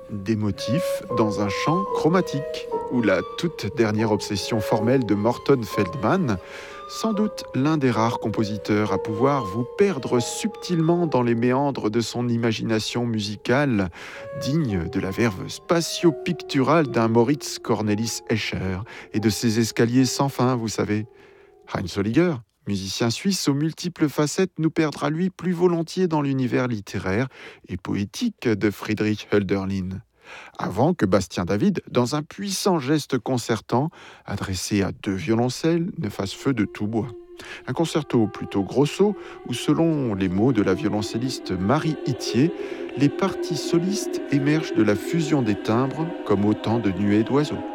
Des motifs dans un champ chromatique, ou la toute dernière obsession formelle de Morton Feldman, sans doute l'un des rares compositeurs à pouvoir vous perdre subtilement dans les méandres de son imagination musicale, digne de la verve spatio-picturale d'un Moritz Cornelis Escher et de ses escaliers sans fin, vous savez. Heinz Holliger, musicien suisse aux multiples facettes, nous perdra lui plus volontiers dans l'univers littéraire et poétique de Friedrich Hölderlin. Avant que Bastien David, dans un puissant geste concertant, adressé à deux violoncelles, ne fasse feu de tout bois. Un concerto plutôt grosso, où selon les mots de la violoncelliste Marie Itier, les parties solistes émergent de la fusion des timbres comme autant de nuées d'oiseaux.